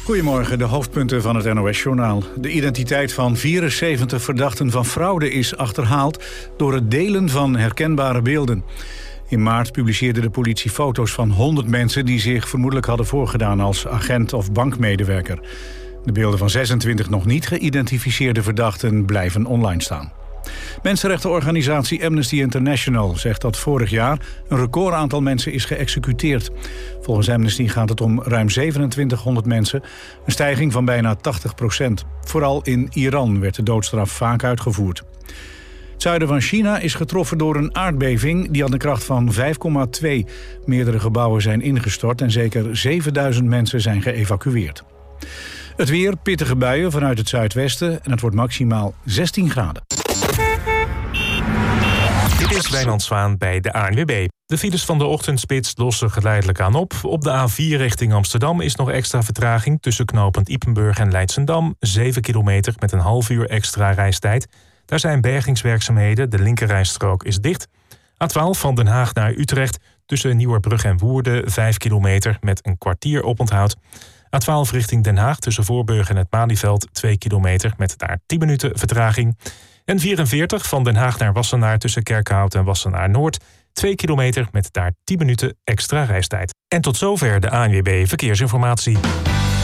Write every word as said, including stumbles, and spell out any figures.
Goedemorgen, de hoofdpunten van het N O S-journaal. De identiteit van vierenzeventig verdachten van fraude is achterhaald door het delen van herkenbare beelden. In maart publiceerde de politie foto's van honderd mensen die zich vermoedelijk hadden voorgedaan als agent of bankmedewerker. De beelden van zesentwintig nog niet geïdentificeerde verdachten blijven online staan. Mensenrechtenorganisatie Amnesty International zegt dat vorig jaar een record aantal mensen is geëxecuteerd. Volgens Amnesty gaat het om ruim zevenentwintighonderd mensen, een stijging van bijna tachtig procent. Vooral in Iran werd de doodstraf vaak uitgevoerd. Het zuiden van China is getroffen door een aardbeving die aan de kracht van vijf komma twee. Meerdere gebouwen zijn ingestort en zeker zevenduizend mensen zijn geëvacueerd. Het weer, pittige buien vanuit het zuidwesten en het wordt maximaal zestien graden. Dit is Wijnand Zwaan bij de A N W B. De files van de ochtendspits lossen geleidelijk aan op. Op de A vier richting Amsterdam is nog extra vertraging tussen knooppunt Ypenburg en Leidschendam. zeven kilometer met een half uur extra reistijd. Daar zijn bergingswerkzaamheden, de linkerrijstrook is dicht. A twaalf van Den Haag naar Utrecht tussen Nieuwerbrug en Woerden, vijf kilometer met een kwartier oponthoud. A twaalf richting Den Haag tussen Voorburg en het Malieveld, twee kilometer met daar tien minuten vertraging. En vierenveertig van Den Haag naar Wassenaar tussen Kerkenhout en Wassenaar-Noord, twee kilometer met daar tien minuten extra reistijd. En tot zover de A N W B Verkeersinformatie.